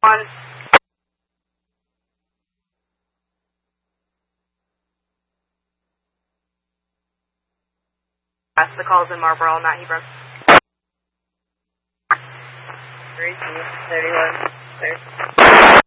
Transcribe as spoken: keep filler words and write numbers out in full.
On. That's the calls in Marlboro, not Hebron. three two thirty-one. Clear.